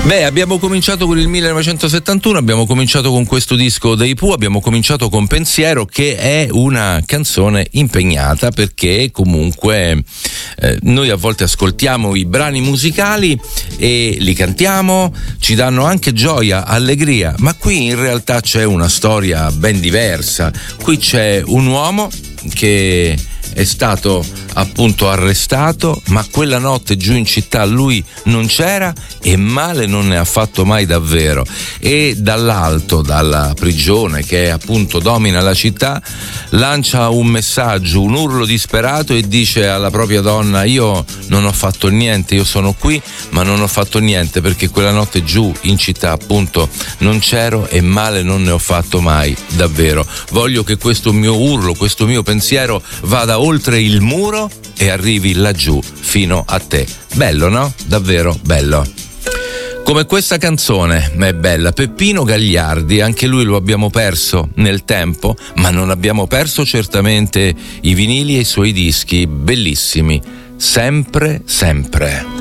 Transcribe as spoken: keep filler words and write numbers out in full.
Beh, abbiamo cominciato con il millenovecentosettantuno, abbiamo cominciato con questo disco dei Pooh, abbiamo cominciato con Pensiero, che è una canzone impegnata, perché comunque eh, noi a volte ascoltiamo i brani musicali e li cantiamo, ci danno anche gioia, allegria, ma qui in realtà c'è una storia ben diversa. Qui c'è un uomo che è stato appunto arrestato, ma quella notte giù in città lui non c'era e male non ne ha fatto mai davvero, e dall'alto, dalla prigione che appunto domina la città, lancia un messaggio, un urlo disperato, e dice alla propria donna: io non ho fatto niente, io sono qui ma non ho fatto niente, perché quella notte giù in città appunto non c'ero e male non ne ho fatto mai davvero. Voglio che questo mio urlo, questo mio pensiero vada oltre il muro e arrivi laggiù fino a te. Bello, no? Davvero bello. Come questa canzone, ma è bella. Peppino Gagliardi, anche lui lo abbiamo perso nel tempo, ma non abbiamo perso certamente i vinili e i suoi dischi bellissimi. Sempre, sempre.